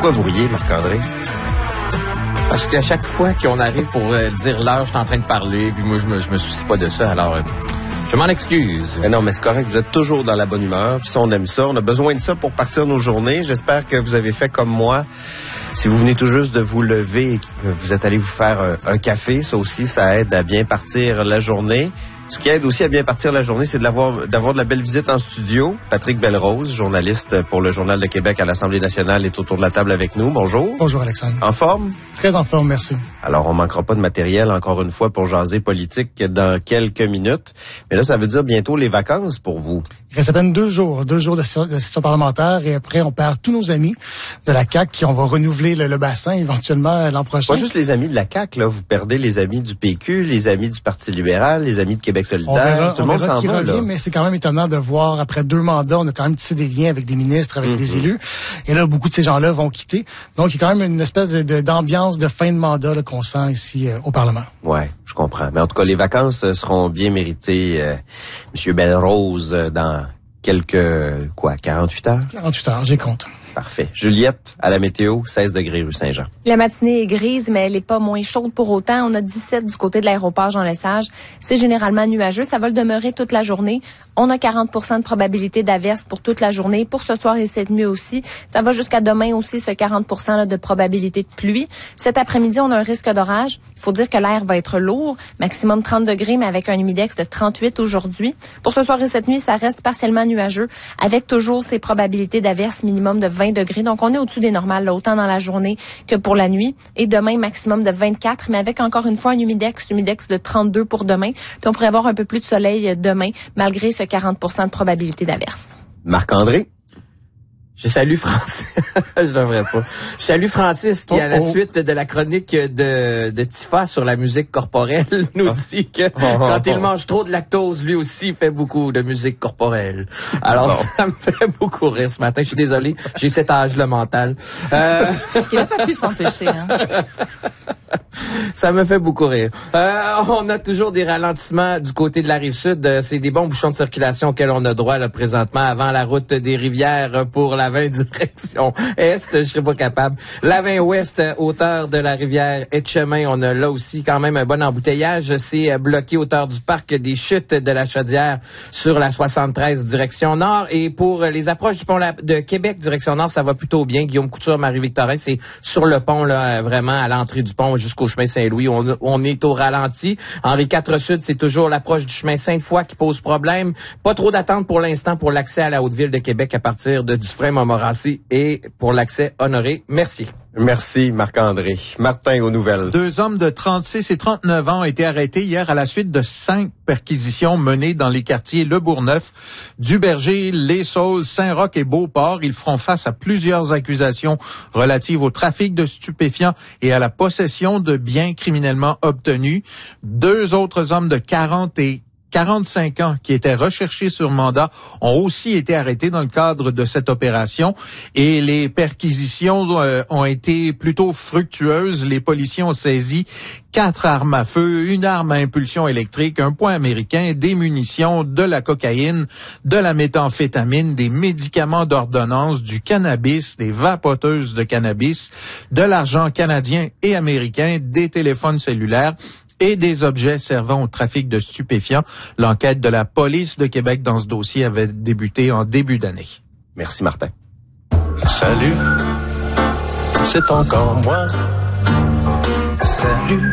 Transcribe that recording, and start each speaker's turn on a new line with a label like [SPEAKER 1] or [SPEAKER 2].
[SPEAKER 1] Pourquoi vous riez, Marc-André?
[SPEAKER 2] Parce qu'à chaque fois qu'on arrive pour dire l'heure, je suis en train de parler, puis moi, je me soucie pas de ça, alors je m'en excuse.
[SPEAKER 1] Mais non, mais c'est correct, vous êtes toujours dans la bonne humeur, puis ça, on aime ça. On a besoin de ça pour partir nos journées. J'espère que vous avez fait comme moi. Si vous venez tout juste de vous lever et que vous êtes allé vous faire un café, ça aussi, ça aide à bien partir la journée. Ce qui aide aussi à bien partir la journée, c'est d'avoir de la belle visite en studio. Patrick Belrose, journaliste pour le Journal de Québec à l'Assemblée nationale, est autour de la table avec nous. Bonjour.
[SPEAKER 3] Bonjour, Alexandre.
[SPEAKER 1] En forme?
[SPEAKER 3] Très en forme, merci.
[SPEAKER 1] Alors, on manquera pas de matériel, encore une fois, pour jaser politique dans quelques minutes. Mais là, ça veut dire bientôt les vacances pour vous.
[SPEAKER 3] Il reste à peine 2 jours de session parlementaire et après, on perd tous nos amis de la CAQ qui on va renouveler le bassin éventuellement l'an prochain.
[SPEAKER 1] Pas juste les amis de la CAQ, là. Vous perdez les amis du PQ, les amis du Parti libéral, les amis de Québec solidaire. Tout le monde s'en va, là.
[SPEAKER 3] Mais c'est quand même étonnant de voir, après 2 mandats, on a quand même tissé des liens avec des ministres, avec des élus. Et là, beaucoup de ces gens-là vont quitter. Donc, il y a quand même une espèce d'ambiance de fin de mandat là, qu'on sent ici au Parlement.
[SPEAKER 1] Ouais, je comprends. Mais en tout cas, les vacances seront bien méritées, Monsieur Belrose, dans quelques, 48 heures?
[SPEAKER 3] 48 heures, j'ai compte.
[SPEAKER 1] Parfait. Juliette, à la météo, 16 degrés rue Saint-Jean.
[SPEAKER 4] La matinée est grise, mais elle n'est pas moins chaude pour autant. On a 17 du côté de l'aéroport Jean-Lesage. C'est généralement nuageux. Ça va le demeurer toute la journée. On a 40% de probabilité d'averse pour toute la journée. Pour ce soir et cette nuit aussi. Ça va jusqu'à demain aussi, ce 40% là, de probabilité de pluie. Cet après-midi, on a un risque d'orage. Il faut dire que l'air va être lourd. Maximum 30 degrés, mais avec un humidex de 38 aujourd'hui. Pour ce soir et cette nuit, ça reste partiellement nuageux, avec toujours ces probabilités d'averse minimum de 20 degrés. Donc, on est au-dessus des normales, là, autant dans la journée que pour la nuit. Et demain, maximum de 24, mais avec encore une fois un humidex de 32 pour demain. Puis on pourrait avoir un peu plus de soleil demain, malgré ce 40% de probabilité d'averse.
[SPEAKER 1] Marc-André?
[SPEAKER 2] Je salue Francis. Je devrais pas. Je salue Francis qui, à la suite de la chronique de Tifa sur la musique corporelle, nous dit que quand il mange trop de lactose, lui aussi, il fait beaucoup de musique corporelle. Alors, ça me fait beaucoup rire ce matin. Je suis désolé. J'ai cet âge-là mental.
[SPEAKER 4] Il n'a pas pu s'empêcher, hein.
[SPEAKER 2] Ça me fait beaucoup rire. On a toujours des ralentissements du côté de la Rive-Sud. C'est des bons bouchons de circulation auxquels on a droit là, présentement avant la route des Rivières pour la 20 direction Est. Je serais pas capable. La 20 Ouest, hauteur de la rivière Etchemin, on a là aussi quand même un bon embouteillage. C'est bloqué hauteur du parc des Chutes de la Chaudière sur la 73 direction Nord. Et pour les approches du pont de Québec direction Nord, ça va plutôt bien. Guillaume Couture, Marie-Victorin, c'est sur le pont là, vraiment à l'entrée du pont jusqu'au chemin Saint-Louis. On est au ralenti. Henri IV Sud, c'est toujours l'approche du chemin Sainte-Foy qui pose problème. Pas trop d'attente pour l'instant pour l'accès à la Haute-Ville de Québec à partir de Dufresne-Montmorency et pour l'accès Honoré. Merci.
[SPEAKER 1] Merci, Marc-André. Martin, aux nouvelles.
[SPEAKER 5] 2 hommes de 36 et 39 ans ont été arrêtés hier à la suite de 5 perquisitions menées dans les quartiers Le Bourgneuf, Duberger, Les Saules, Saint-Roch et Beauport. Ils feront face à plusieurs accusations relatives au trafic de stupéfiants et à la possession de biens criminellement obtenus. 2 autres hommes de 40 et 45 ans qui étaient recherchés sur mandat ont aussi été arrêtés dans le cadre de cette opération et les perquisitions ont été plutôt fructueuses. Les policiers ont saisi 4 armes à feu, une arme à impulsion électrique, un poing américain, des munitions, de la cocaïne, de la méthamphétamine, des médicaments d'ordonnance, du cannabis, des vapoteuses de cannabis, de l'argent canadien et américain, des téléphones cellulaires et des objets servant au trafic de stupéfiants. L'enquête de la police de Québec dans ce dossier avait débuté en début d'année.
[SPEAKER 1] Merci, Martin.
[SPEAKER 6] Salut, c'est encore moi. Salut.